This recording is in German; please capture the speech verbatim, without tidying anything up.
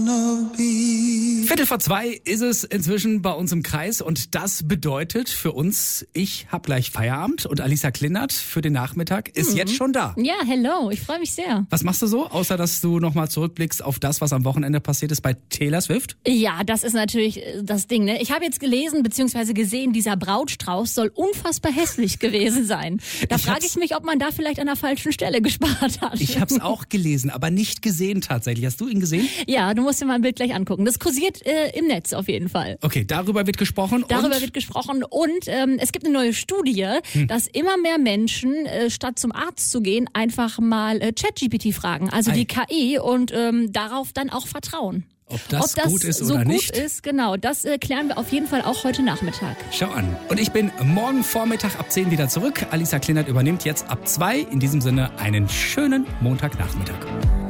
Viertel vor zwei ist es inzwischen bei uns im Kreis und das bedeutet für uns, ich habe gleich Feierabend und Alisa Klindert für den Nachmittag ist mhm. jetzt schon da. Ja, hello, ich freue mich sehr. Was machst du so, außer dass du nochmal zurückblickst auf das, was am Wochenende passiert ist bei Taylor Swift? Ja, das ist natürlich das Ding, ne? Ich habe jetzt gelesen bzw. gesehen, dieser Brautstrauß soll unfassbar hässlich gewesen sein. Da frage ich mich, ob man da vielleicht an der falschen Stelle gespart hat. Ich habe es auch gelesen, aber nicht gesehen tatsächlich. Hast du ihn gesehen? Ja, du musst dir mal ein Bild gleich angucken. Das kursiert äh, im Netz auf jeden Fall. Okay, darüber wird gesprochen. Darüber und? wird gesprochen und ähm, es gibt eine neue Studie, hm. dass immer mehr Menschen, äh, statt zum Arzt zu gehen, einfach mal äh, ChatGPT fragen, also Ei. die K I und ähm, darauf dann auch vertrauen. Ob das, Ob das gut ist so oder gut nicht? ist, genau, das äh, klären wir auf jeden Fall auch heute Nachmittag. Schau an. Und ich bin morgen Vormittag ab zehn wieder zurück. Alisa Klindert übernimmt jetzt ab zwei. In diesem Sinne einen schönen Montagnachmittag.